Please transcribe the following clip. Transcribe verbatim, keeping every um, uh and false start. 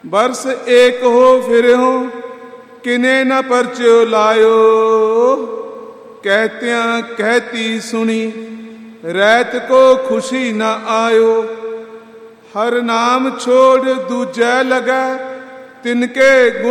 बरस एक हो फिरहो किने न परचो लायो। कहत्या कहती सुनी रैत को खुशी न आयो। हर नाम छोड़ दूजै लगे तिनके गुण